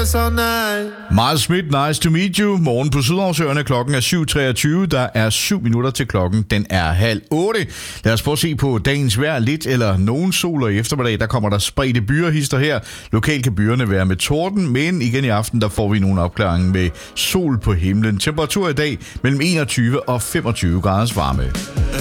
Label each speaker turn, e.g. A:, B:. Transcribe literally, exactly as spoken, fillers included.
A: yes or nej.
B: Miles Smith, nice to meet you. Morgen på Sydhavsøerne. Klokken er syv treogtyve. Der er syv minutter til klokken. Den er halv otte. Lad os prøve at se på dagens vejr. Lidt eller nogen sol, og i eftermiddag, der kommer der spredte byerhister her. Lokalt kan byerne være med torden, men igen i aften, der får vi nogle opklaring med sol på himlen. Temperatur i dag mellem enogtyve og femogtyve graders varme.